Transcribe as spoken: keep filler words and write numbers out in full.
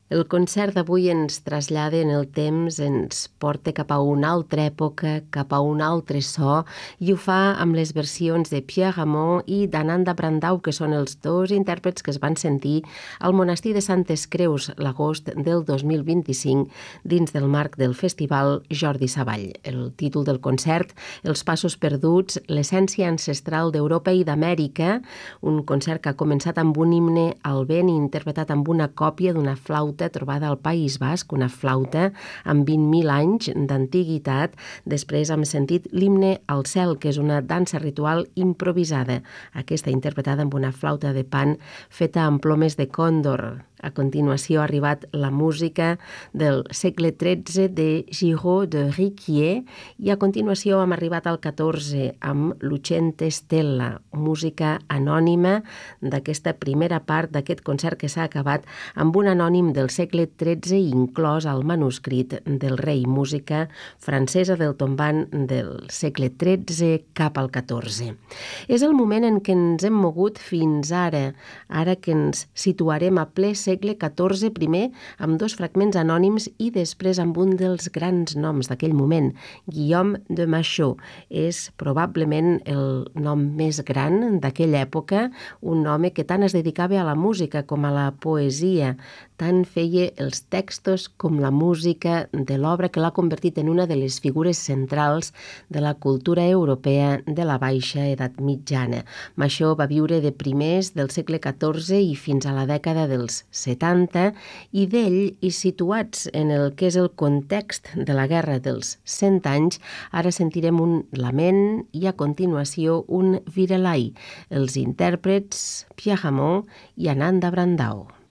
El concert d'avui ens trasllada en el temps, ens porta cap a una altra època, cap a un altre so, i ho fa amb les versions de Pierre Ramon i d'Ananda Brandau, que són els dos intèrprets que es van sentir al monestir de Santes Creus l'agost del dos mil vint-i-cinc dins del marc del festival Jordi Savall. El títol del concert, Els passos perduts, l'essència ancestral d'Europa i d'Amèrica, un concert que ha començat amb un himne al vent interpretat amb una còpia d'una flauta trobada al País Basc, una flauta amb vint mil anys d'antiguitat. Després hem sentit l'himne al cel, que és una dansa ritual improvisada, aquesta interpretada amb una flauta de pan feta amb plomes de còndor. A continuació ha arribat la música del segle tretze de Giraud de Riquier i a continuació hem arribat al catorze amb Lucente Stella, música anònima d'aquesta primera part d'aquest concert que s'ha acabat amb un anònim del segle tretze inclòs al manuscrit del rei, música francesa del tombant del segle tretze cap al catorze. És el moment en què ens hem mogut fins ara, ara que ens situarem a ple segle catorze, primer amb dos fragments anònims i després amb un dels grans noms d'aquell moment, Guillaume de Machaut. És probablement el nom més gran d'aquella època, un home que tant es dedicava a la música com a la poesia, tant feia els textos com la música de l'obra que l'ha convertit en una de les figures centrals de la cultura europea de la baixa edat mitjana. Machaut va viure de primers del segle catorze i fins a la dècada dels setanta, i d'ell, i situats en el que és el context de la Guerra dels Cent Anys, ara sentirem un lament i a continuació un virelai, els intèrprets Pierre Ramon i Ananda Brandau.